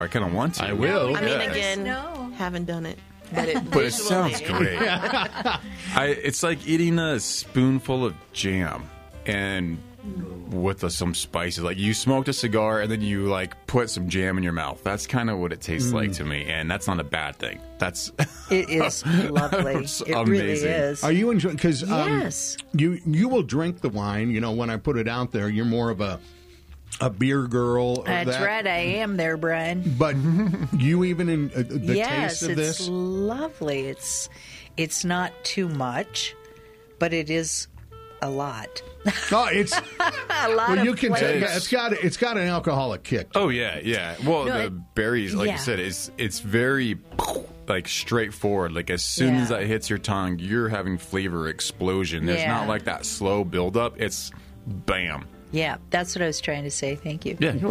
I kind of want to. I will. I mean, Yes. again, haven't done it. But It sounds great. It's like eating a spoonful of jam and with some spices. Like you smoked a cigar and then you like put some jam in your mouth. That's kind of what it tastes like to me, and that's not a bad thing. That's It is lovely. It's It really amazing. is. Are you enjoying? Because Yes. you will drink the wine. You know, when I put it out there, you're more of a beer girl. Or That's that. right. I am there, Brian. But you even in the Yes, taste of it's this. lovely. It's not too much, but it is a lot. Oh, it's A lot well. of You can flavor. tell. It's got an alcoholic kick. Oh yeah. Well, No, the berries, like yeah. you said, it's very like straightforward. Like as soon as Yeah. that hits your tongue, you're having flavor explosion. There's Yeah. not like that slow buildup. It's bam. Yeah, that's what I was trying to say. Thank you. Yeah.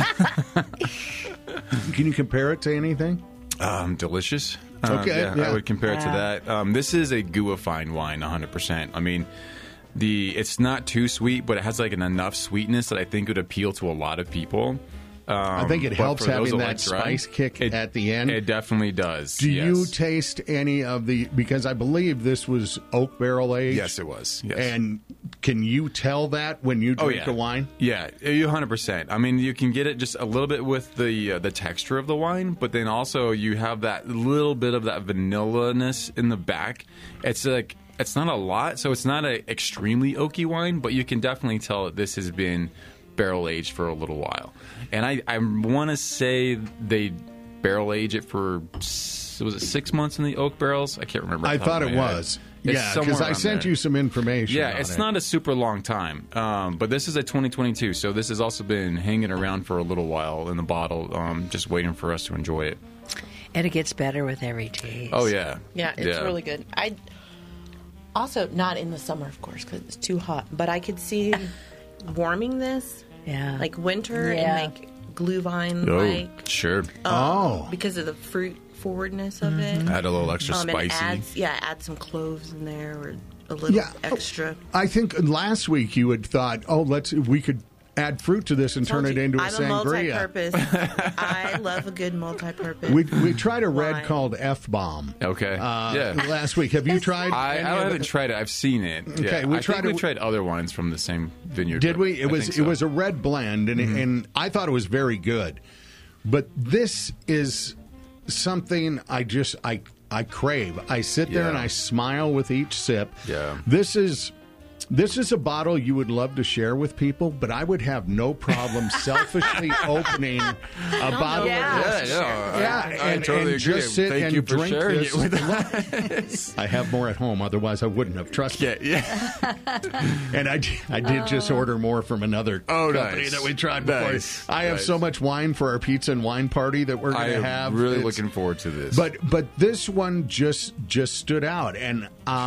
Can you compare it to anything? Delicious. Okay, yeah. I would compare it to that. This is a guafine wine, 100%. I mean, it's not too sweet, but it has like enough sweetness that I think would appeal to a lot of people. I think it But helps for those having that that like dry, spice kick at the end. It definitely does. Do yes. you taste any of the? Because I believe this was oak barrel aged. Yes, it was. Yes. And can you tell that when you drink yeah. the wine? Yeah, you 100%. I mean, you can get it just a little bit with the texture of the wine, but then also you have that little bit of that vanilla-ness in the back. It's like it's not a lot, so it's not an extremely oaky wine, but you can definitely tell that this has been barrel aged for a little while. And I want to say they barrel age it for was it 6 months in the oak barrels? I can't remember. I off the top thought of it my head. was. It's Yeah, somewhere because I around sent there. you some information. Yeah, on it's it. not a super long time, but this is a 2022, so this has also been hanging around for a little while in the bottle, just waiting for us to enjoy it. And it gets better with every taste. Oh yeah, Yeah, it's really good. I also not in the summer, of course, because it's too hot. But I could see warming this, Yeah. like winter, Yeah. and make glühwein, Oh, like sure. because of the fruit forwardness of it. Add a little extra And spicy. add some cloves in there or a little Yeah. extra. I think last week you had thought, we could add fruit to this and turn it into a I'm sangria. a multi-purpose. I love a good multi-purpose. We tried a red wine. called F-bomb. Okay. Yeah. Last week. Have you tried? I any of haven't it? tried it. I've seen it. Okay, Yeah. we I tried think we it- tried other wines from the same vineyard. Did we? I think so. It was a red blend, and I thought it was very good. But this is something I crave. I sit there Yeah. and I smile with each sip. Yeah. This is a bottle you would love to share with people, but I would have no problem selfishly opening a bottle Yeah. of this. I and totally agree. just sit Thank and you for drink sharing this. it with us. I have more at home, otherwise I wouldn't have. Trust me. Yeah. And I did just order more from another company nice. that we tried before. Nice. I have Nice. so much wine for our pizza and wine party that we're I going to am have. really It's- looking forward to this. But this one just stood out, and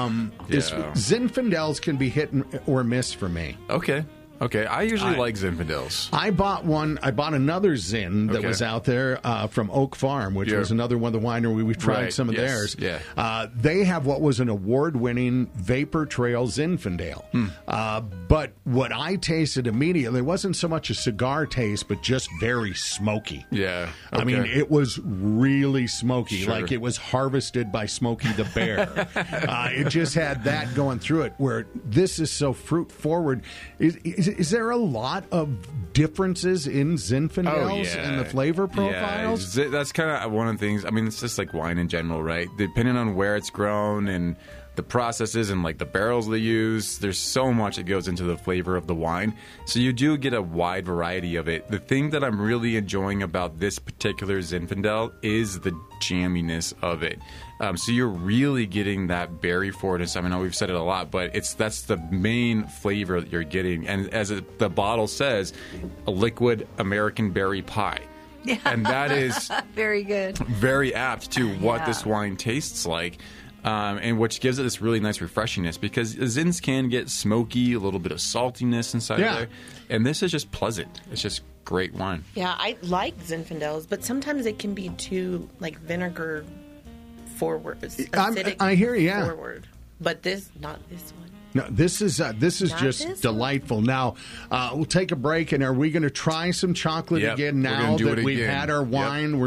Zinfandels can be hit or miss for me. Okay. I usually like Zinfandels. I bought another Zin that Okay. was out there from Oak Farm, which Yeah. was another one of the winery. We've tried Right, some of yes, theirs. yeah. They have what was an award-winning Vapor Trail Zinfandel. But what I tasted immediately wasn't so much a cigar taste, but just very smoky. Yeah. I mean, okay. it was really smoky, Sure. like it was harvested by Smokey the Bear. It just had that going through it, where this is so fruit forward. Is there a lot of differences in Zinfandels and the flavor profiles? Yeah, that's kind of one of the things. I mean, it's just like wine in general, right? Depending on where it's grown and the processes and like the barrels they use, there's so much that goes into the flavor of the wine. So you do get a wide variety of it. The thing that I'm really enjoying about this particular Zinfandel is the jamminess of it. So you're really getting that berry forwardness. I know we've said it a lot, but that's the main flavor that you're getting. And as the bottle says, a liquid American berry pie. Yeah. And that is Very good. very apt to what Yeah. this wine tastes like. And which gives it this really nice refreshingness, because Zins can get smoky, a little bit of saltiness inside Yeah. of there. And this is just pleasant. It's just great wine. Yeah, I like Zinfandels, but sometimes it can be too like vinegar forward, acidic I hear you, yeah. forward. But not this one. No, this is Not just this one? delightful. Now, we'll take a break, and are we going to try some chocolate Yep, again we're gonna now do that it we've again. had our Yep. wine?